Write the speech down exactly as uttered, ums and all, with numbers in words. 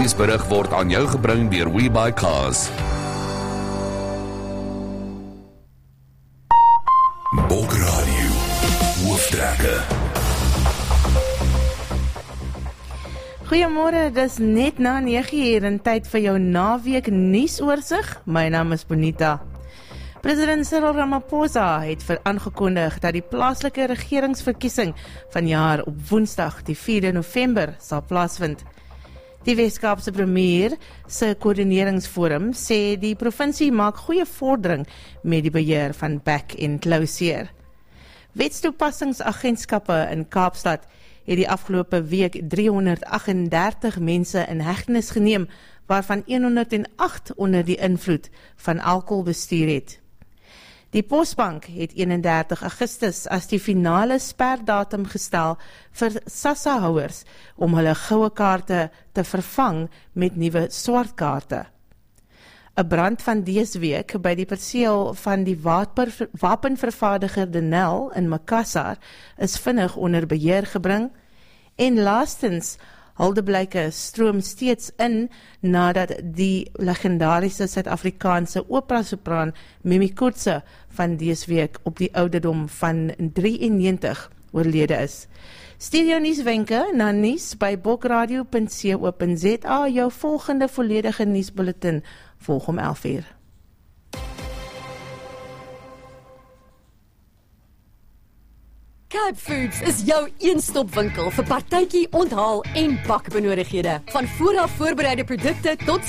Nuusberig word aan jou gebring deur WeBuyCars. Bokradio Hoofdrekke. Goeiemôre, dis net na nege uur en tyd vir jou naweek nuusoorsig. My naam is Bonita. President Cyril Ramaphosa het vir aangekondig dat die plaaslike regeringsverkiesing vanjaar op Woensdag die vierde November sal plaasvind. Die Weskaapse premier se koördineringsforum sê die provinsie maak goeie vordering met die beheer van back and closure. Wetstoepassingsagentskappe in Kaapstad het die afgelope week driehonderd agt en dertig mense in hegtenis geneem, waarvan honderd en agt onder die invloed van alkohol bestuur het. Die Posbank het eenendertig Augustus as die finale sperdatum gestel vir SASSA-houers om hulle goue kaarte te vervang met nuwe swart kaarte. 'n Brand van dese week by die perseel van die wapen, wapenvervaardiger Denel in Makassar is vinnig onder beheer gebring. En laastens, huldeblyke stroom steeds in nadat die legendariese Suid-Afrikaanse opera-sopraan Mimi Coetzee van dese week op die ouderdom van drieënnegentig oorlede is. Studio nuuswenke na nuus by bokradio punt co punt za. Jou volgende volledige nuusbulletin volg om elf uur. Cape Foods is jou een-stop winkel vir partytjie, onthaal en bakbenodighede. Van vooraf voorbereide produkte tot